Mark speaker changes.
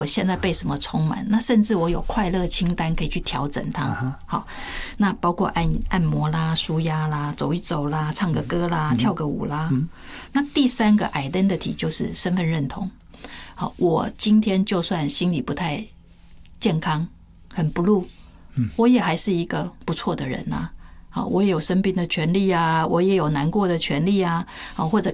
Speaker 1: 我现在被什么充满？那甚至我有快乐清单可以去调整它。好，那包括按摩啦、舒压啦、走一走啦、唱个歌啦、跳个舞啦。那第三个 identity 就是身份认同。好，我今天就算心理不太健康，很 blue，我也还是一个不错的人啊。好，我也有生病的权利啊，我也有难过的权利啊。好，或者